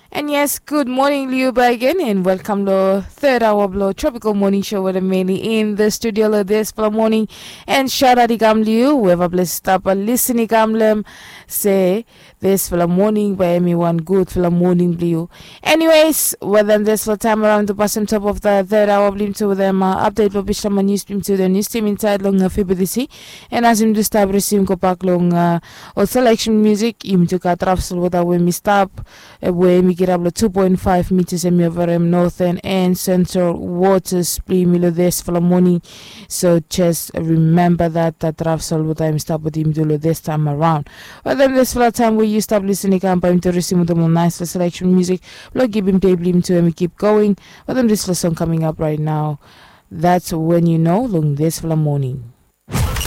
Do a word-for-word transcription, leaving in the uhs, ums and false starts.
And yes, good morning, Liuba again, and welcome to third hour of the Tropical Morning Show with mainly in the studio this for the morning. And shout out to Gam Liu, whoever blessed up a listening Gamlem, say this for the morning by anyone good for the morning Liu. Anyways, well then this for time around to pass on top of the third hour of Lim to them uh, update for Bishama news team to the news team inside long of Fibidisi. And as him to start receiving ko pack long uh, or selection music, him to cut rafsel with a way me stop, a way me two point five meters in Mivarem Northern and Central Waters Primilo this for the morning. So just remember that that Rafsal what I'm stop with him do this time around. Well then this for the time we you stop listening and I'm to receive the more nice for selection music. We'll give him table him to him keep going. Well then this for song coming up right now. That's when you know long this for the morning.